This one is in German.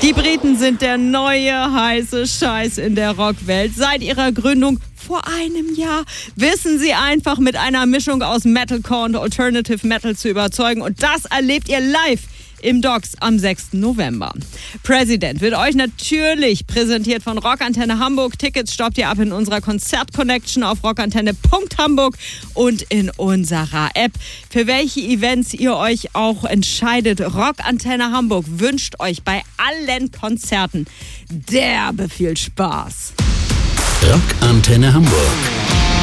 Die Briten sind der neue heiße Scheiß in der Rockwelt. Seit ihrer Gründung vor einem Jahr wissen sie einfach mit einer Mischung aus Metalcore und Alternative Metal zu überzeugen. Und das erlebt ihr live im Docks am 6. November. President wird euch natürlich präsentiert von Rockantenne Hamburg. Tickets stoppt ihr ab in unserer Konzert-Connection auf rockantenne.hamburg und in unserer App. Für welche Events ihr euch auch entscheidet, Rockantenne Hamburg wünscht euch bei allen Konzerten derbe viel Spaß. Rockantenne Hamburg.